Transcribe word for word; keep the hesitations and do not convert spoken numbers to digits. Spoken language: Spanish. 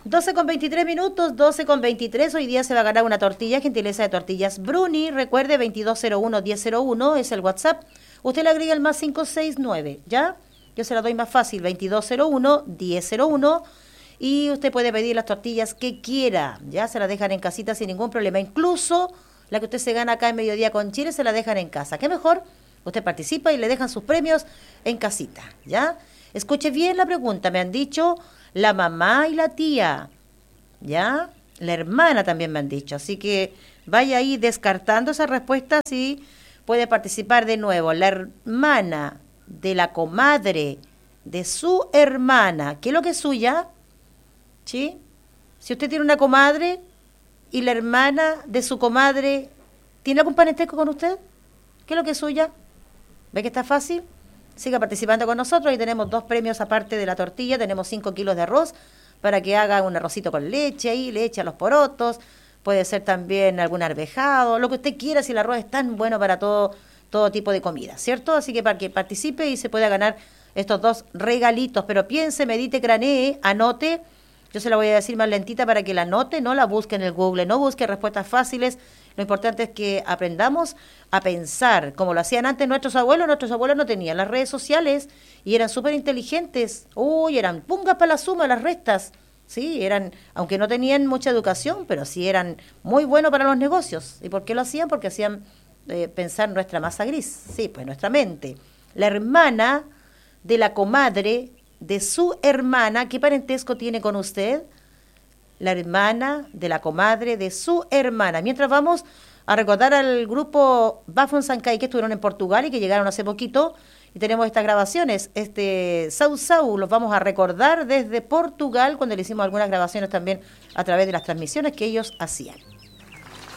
doce con veintitrés minutos, doce con veintitrés. Hoy día se va a ganar una tortilla, gentileza de Tortillas Bruni. Recuerde, veintidós cero uno, diez cero uno es el WhatsApp. Usted le agrega el más cinco seis nueve, ¿ya? Yo se la doy más fácil, veintidós cero uno, diez cero uno. Y usted puede pedir las tortillas que quiera, ¿ya? Se las dejan en casita sin ningún problema. Incluso la que usted se gana acá en Mediodía con Chile se la dejan en casa. ¿Qué mejor? Usted participa y le dejan sus premios en casita, ¿ya? Escuche bien la pregunta. Me han dicho la mamá y la tía, ¿ya? La hermana también me han dicho. Así que vaya ahí descartando esas respuestas y puede participar de nuevo. La hermana de la comadre de su hermana. ¿Qué es lo que es suya? ¿Sí? Si usted tiene una comadre y la hermana de su comadre tiene algún parentesco con usted, ¿qué es lo que es suya? ¿Ve que está fácil? Siga participando con nosotros y tenemos dos premios aparte de la tortilla. Tenemos cinco kilos de arroz para que haga un arrocito con leche ahí, le eche a los porotos. Puede ser también algún arvejado, lo que usted quiera, si el arroz es tan bueno para todo, todo tipo de comida, ¿cierto? Así que para que participe y se pueda ganar estos dos regalitos. Pero piense, medite, cranee, anote. Yo se la voy a decir más lentita para que la anote, no la busque en el Google, no busque respuestas fáciles. Lo importante es que aprendamos a pensar, como lo hacían antes nuestros abuelos. Nuestros abuelos no tenían las redes sociales y eran súper inteligentes. Uy, eran pungas para la suma, las restas. Sí, eran, aunque no tenían mucha educación, pero sí eran muy buenos para los negocios. ¿Y por qué lo hacían? Porque hacían eh, pensar nuestra masa gris, sí, pues nuestra mente. La hermana de la comadre de su hermana, ¿qué parentesco tiene con usted? La hermana de la comadre de su hermana. Mientras vamos a recordar al grupo Bafon Sancay que estuvieron en Portugal y que llegaron hace poquito, y tenemos estas grabaciones, este Sau Sau, los vamos a recordar desde Portugal cuando le hicimos algunas grabaciones también a través de las transmisiones que ellos hacían.